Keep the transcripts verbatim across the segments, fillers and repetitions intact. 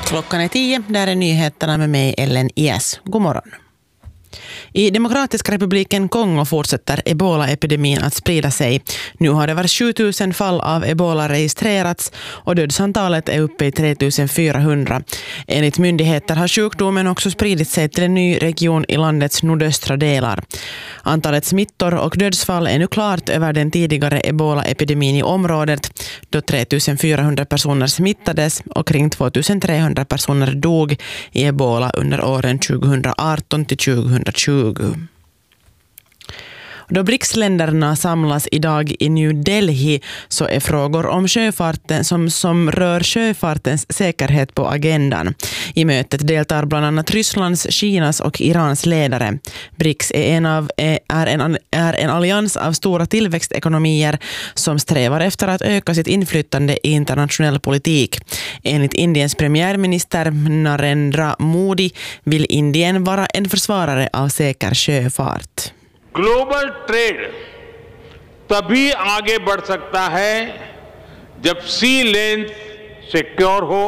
Klockan är tio, där är nyheterna med mig Ellen Ies. God morgon. I Demokratiska republiken Kongo fortsätter Ebola-epidemin att sprida sig. Nu har det varit sjutusen fall av Ebola registrerats och dödsantalet är uppe i tre tusen fyrahundra. Enligt myndigheter har sjukdomen också spridit sig till en ny region i landets nordöstra delar. Antalet smittor och dödsfall är nu klart över den tidigare Ebola-epidemin i området, då tre tusen fyrahundra personer smittades och kring två tusen trehundra personer dog i Ebola under åren tjugoarton till tjugohundratjugo. Då BRICS-länderna samlas idag i New Delhi så är frågor om sjöfarten som, som rör sjöfartens säkerhet på agendan. I mötet deltar bland annat Rysslands, Kinas och Irans ledare. BRICS är en, av, är en, är en allians av stora tillväxtekonomier som strävar efter att öka sitt inflytande i internationell politik. Enligt Indiens premiärminister Narendra Modi vill Indien vara en försvarare av säker sjöfart. Global trade तभी आगे बढ़ सकता है जब सी लेन सिक्योर हो.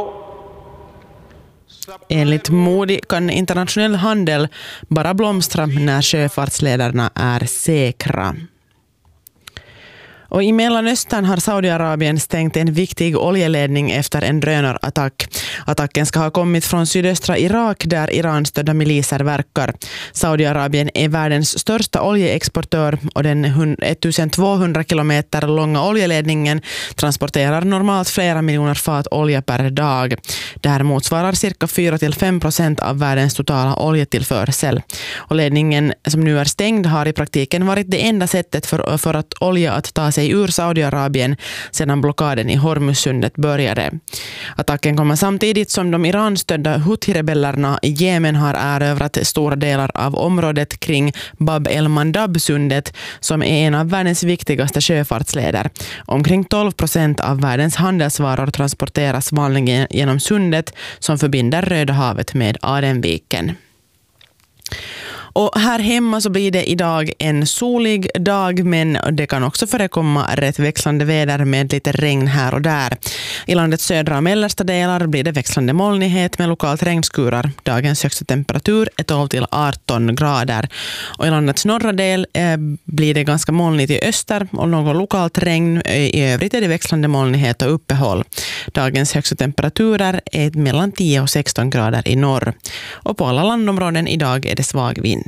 Enligt Modi kan internationell handel bara blomstra när sjöfartsledarna är säkra. Och i Mellanöstern har Saudiarabien stängt en viktig oljeledning efter en drönarattack. Attacken ska ha kommit från sydöstra Irak där Iran-stödda miliser verkar. Saudiarabien är världens största oljeexportör och den ettusentvåhundra kilometer långa oljeledningen transporterar normalt flera miljoner fat olja per dag. Det här motsvarar cirka fyra till fem procent av världens totala oljetillförsel. Och ledningen som nu är stängd har i praktiken varit det enda sättet för, för att olja att ta sig ur Saudiarabien sedan blockaden i Hormuzsundet började. Attacken kommer samtidigt som de Iran-stödda Houthi-rebellerna i Jemen har erövrat stora delar av området kring Bab el-Mandab-sundet som är en av världens viktigaste sjöfartsleder. Omkring tolv procent av världens handelsvaror transporteras vanligen genom sundet som förbinder Röda havet med Adenviken. Och här hemma så blir det idag en solig dag, men det kan också förekomma rätt växlande väder med lite regn här och där. I landets södra och mellersta delar blir det växlande molnighet med lokalt regnskurar. Dagens högsta temperatur är tolv till arton grader. Och i landets norra del eh, blir det ganska molnigt i öster och något lokalt regn. I övrigt är det växlande molnighet och uppehåll. Dagens högsta temperaturer är mellan tio och sexton grader i norr. Och på alla landområden idag är det svag vind.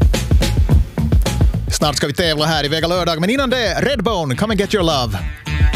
Snart ska vi tävla här i Vega lördag, men innan det, Redbone, Come and Get Your Love.